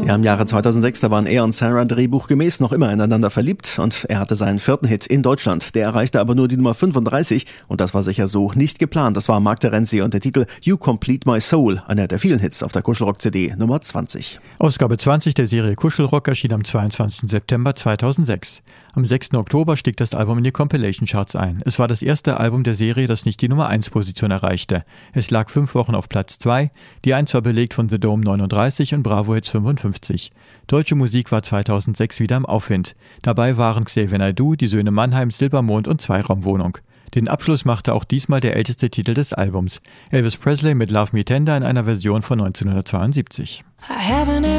Ja, im Jahre 2006, da waren er und Sarah drehbuchgemäß noch immer ineinander verliebt und er hatte seinen 4. Hit in Deutschland. Der erreichte aber nur die Nummer 35 und das war sicher so nicht geplant. Das war Mark Terenzi und der Titel You Complete My Soul, einer der vielen Hits auf der Kuschelrock-CD Nummer 20. Ausgabe 20 der Serie Kuschelrock erschien am 22. September 2006. Am 6. Oktober stieg das Album in die Compilation-Charts ein. Es war das erste Album der Serie, das nicht die Nummer 1-Position erreichte. Es lag 5 Wochen auf Platz 2, die 1 war belegt von The Dome 39 und Bravo Hits 55. Deutsche Musik war 2006 wieder im Aufwind. Dabei waren Xavier Naidoo, Die Söhne Mannheim, Silbermond und Zweiraumwohnung. Den Abschluss machte auch diesmal der älteste Titel des Albums, Elvis Presley mit Love Me Tender in einer Version von 1972. I haven't